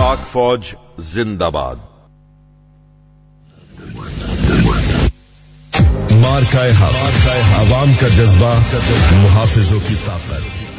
पाक फौज जिंदाबाद। मार्का-ए-हक, अवाम का जज्बा, मुहाफिजों की ताकत।